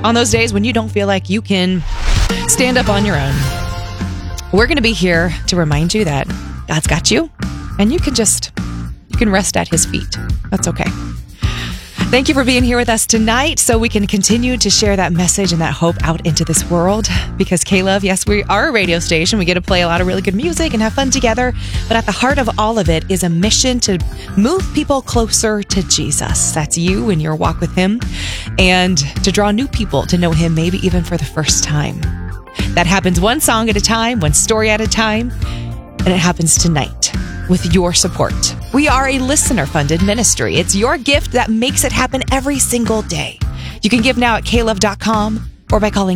On those days when you don't feel like you can stand up on your own, we're going to be here to remind you that God's got you, and you can rest at his feet. That's okay. Thank you for being here with us tonight so we can continue to share that message and that hope out into this world. Because K-Love, yes, we are a radio station. We get to play a lot of really good music and have fun together. But at the heart of all of it is a mission to move people closer to Jesus. That's you in your walk with him, and to draw new people to know him, maybe even for the first time. That happens one song at a time, one story at a time, and it happens tonight with your support. We are a listener-funded ministry. It's your gift that makes it happen every single day. You can give now at klove.com or by calling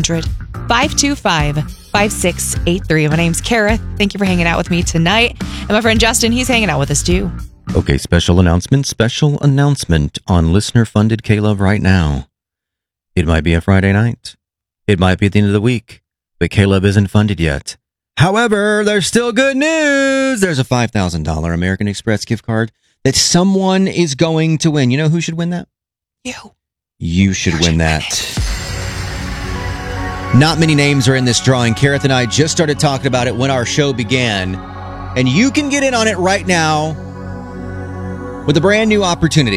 800-525-5683. My name's Kara. Thank you for hanging out with me tonight. And my friend Justin, he's hanging out with us too. Okay, special announcement on listener-funded K-Love right now. It might be a Friday night. It might be at the end of the week, but K-Love isn't funded yet. However, there's still good news. There's a $5,000 American Express gift card that someone is going to win. You know who should win that? You. You should win that. Not many names are in this drawing. Kareth and I just started talking about it when our show began. And you can get in on it right now with a brand new opportunity.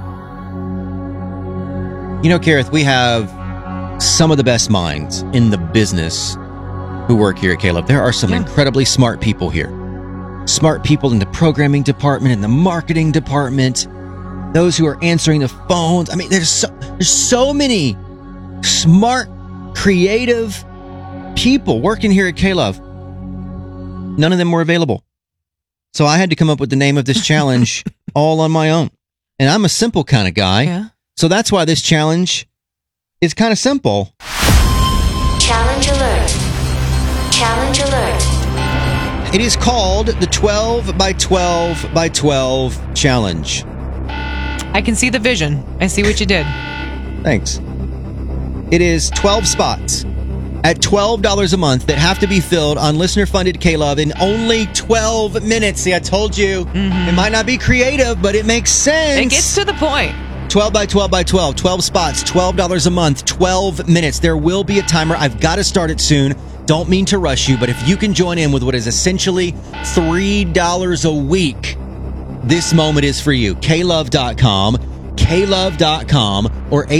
You know, Kareth, we have some of the best minds in the business who work here at K-Love. There are some incredibly smart people here. Smart people in the programming department, in the marketing department, those who are answering the phones. I mean, there's so many smart, creative people working here at K-Love. None of them were available. So I had to come up with the name of this challenge all on my own. And I'm a simple kind of guy. Yeah. So that's why this challenge is kind of simple. Challenge alert. Challenge alert. It is called the 12 by 12 by 12 challenge. I can see the vision. I see what you did. Thanks. It is 12 spots at $12 a month that have to be filled on listener-funded K-Love in only 12 minutes. See, I told you, It might not be creative, but it makes sense. It gets to the point. 12 by 12 by 12, 12 spots, $12 a month, 12 minutes. There will be a timer. I've got to start it soon. Don't mean to rush you, but if you can join in with what is essentially $3 a week, this moment is for you. klove.com, or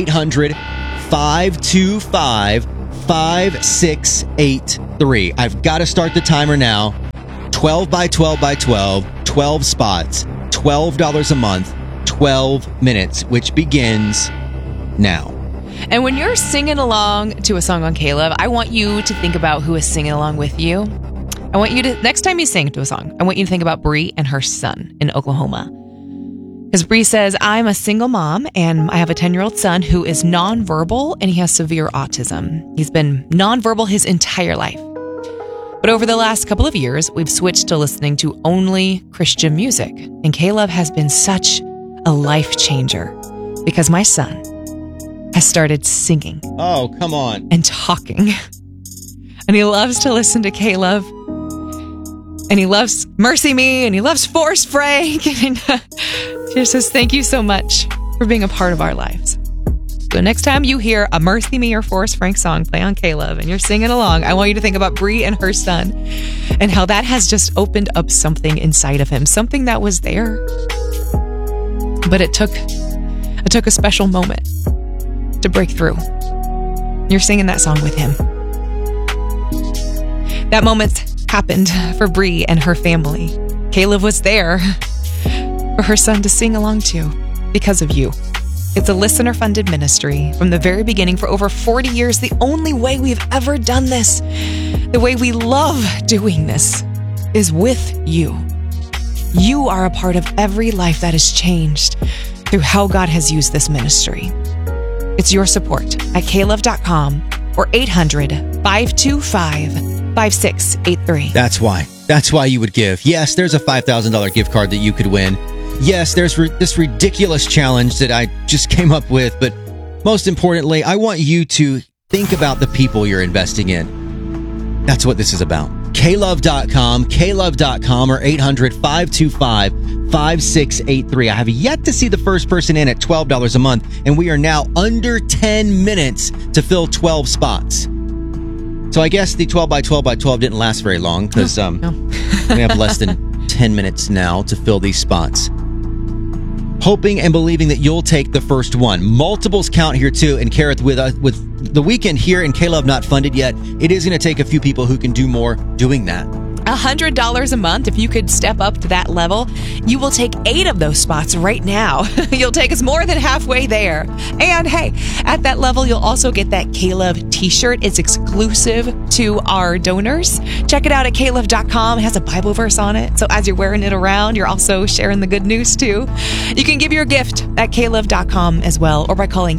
800-525-5683. I've got to start the timer now. 12 by 12 by 12, 12 spots, $12 a month, 12 minutes, which begins now. And when you're singing along to a song on K-Love, I want you to think about who is singing along with you. I want you to, next time you sing to a song, I want you to think about Bree and her son in Oklahoma. Because Bree says, I'm a single mom and I have a 10-year-old son who is nonverbal and he has severe autism. He's been nonverbal his entire life. But over the last couple of years, we've switched to listening to only Christian music. And K-Love has been such a life changer because my son has started singing. Oh, come on. And talking. And he loves to listen to K-Love. And he loves Mercy Me. And he loves Forrest Frank. And he just says, thank you so much for being a part of our lives. So next time you hear a Mercy Me or Forrest Frank song play on K-Love and you're singing along, I want you to think about Bree and her son and how that has just opened up something inside of him. Something that was there. But it took a special moment to break through. You're singing that song with him. That moment happened for Bree and her family. K-Love was there for her son to sing along to because of you. It's a listener-funded ministry from the very beginning for over 40 years. The only way we've ever done this, the way we love doing this, is with you. You are a part of every life that has changed through how God has used this ministry. It's your support at klove.com or 800-525-5683. That's why. That's why you would give. Yes, there's a $5,000 gift card that you could win. Yes, there's this ridiculous challenge that I just came up with. But most importantly, I want you to think about the people you're investing in. That's what this is about. klove.com, klove.com, or 800-525-5683. I have yet to see the first person in at $12 a month, and we are now under 10 minutes to fill 12 spots. So I guess the 12 by 12 by 12 didn't last very long because we have less than 10 minutes now to fill these spots. Hoping and believing that you'll take the first one. Multiples count here too. And Kareth, with the weekend here and K-Love not funded yet, it is going to take a few people who can do more doing that. $100 a month, if you could step up to that level, you will take 8 of those spots right now. You'll take us more than halfway there. And hey, at that level, you'll also get that K-Love t-shirt. It's exclusive to our donors. Check it out at klove.com. It has a Bible verse on it. So as you're wearing it around, you're also sharing the good news too. You can give your gift at klove.com as well, or by calling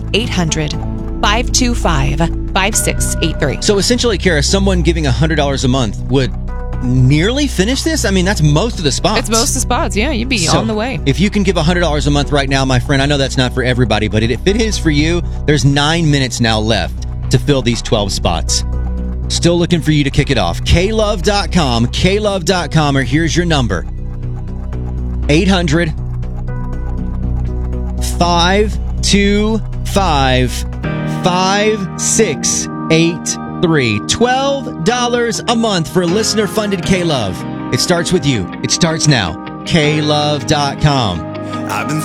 800-525-5683. So essentially, Kara, someone giving $100 a month would nearly finish this? I mean, that's most of the spots. It's most of the spots, yeah. You'd be on the way. If you can give $100 a month right now, my friend, I know that's not for everybody, but if it is for you, there's 9 minutes now left to fill these 12 spots. Still looking for you to kick it off. klove.com, klove.com, or here's your number. 800-525-5683. $12 a month for listener-funded K-Love. It starts with you. It starts now. klove.com. I've been